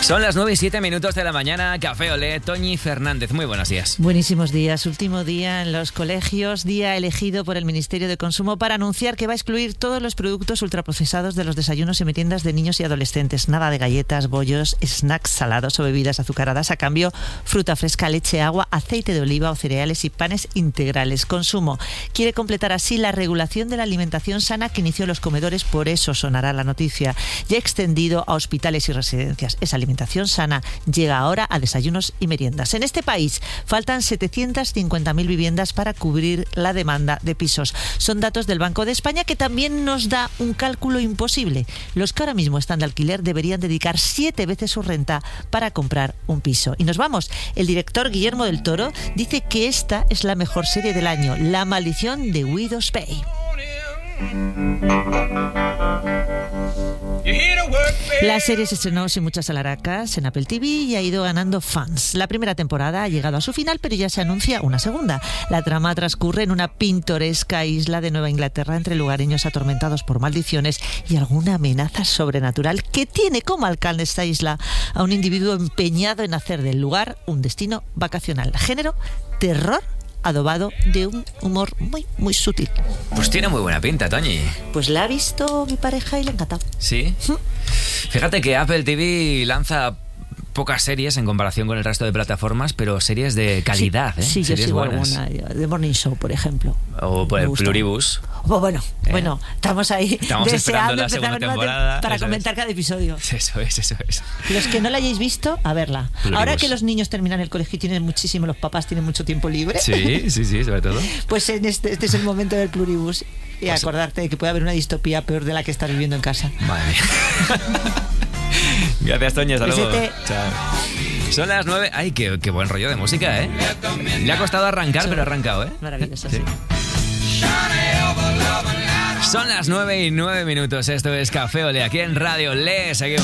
Son las 9:07 de la mañana. Café Olé, Toñi Fernández. Muy buenos días. Buenísimos días. Último día en los colegios, día elegido por el Ministerio de Consumo para anunciar que va a excluir todos los productos ultraprocesados de los desayunos y meriendas de niños y adolescentes. Nada de galletas, bollos, snacks salados o bebidas azucaradas. A cambio, fruta fresca, leche, agua, aceite de oliva o cereales y panes integrales. Consumo quiere completar así la regulación de la alimentación sana que inició los comedores, por eso sonará la noticia. Ya extendido a hospitales y residencias. Esa alimentación sana llega ahora a desayunos y meriendas. En este país faltan 750.000 viviendas para cubrir la demanda de pisos. Son datos del Banco de España, que también nos da un cálculo imposible. Los que ahora mismo están de alquiler deberían dedicar 7 veces su renta para comprar un piso. Y nos vamos. El director Guillermo del Toro dice que esta es la mejor serie del año, La maldición de Widow's Bay. La serie se estrenó sin muchas alaracas en Apple TV y ha ido ganando fans. La primera temporada ha llegado a su final, pero ya se anuncia una segunda. La trama transcurre en una pintoresca isla de Nueva Inglaterra entre lugareños atormentados por maldiciones y alguna amenaza sobrenatural que tiene como alcalde esta isla a un individuo empeñado en hacer del lugar un destino vacacional. Género, terror, adobado de un humor muy, muy sutil. Pues tiene muy buena pinta, Toñi. Pues la ha visto mi pareja y le ha encantado. ¿Sí? Fíjate que Apple TV lanza pocas series en comparación con el resto de plataformas, pero series de calidad, sí, ¿eh? Sí, series yo sigo buenas. alguna. The Morning Show, por ejemplo. O por el Pluribus. Bueno, estamos ahí. Estamos esperando la segunda temporada para comentar cada episodio. Eso es. Los que no la hayáis visto, a verla. Pluribus. Ahora que los niños terminan el colegio y tienen muchísimo, los papás tienen mucho tiempo libre. Sí, sobre todo. Pues este es el momento del Pluribus. Y Pues acordarte de que puede haber una distopía peor de la que estás viviendo en casa. Madre mía. Gracias, Toñi. Hasta luego. Chao. Son las 9. Ay, qué buen rollo de música, ¿eh? Le ha costado arrancar, pero ha arrancado, ¿eh? Maravilloso, sí. Son las 9:09. Esto es Café Olé, aquí en Radio Le. Seguimos.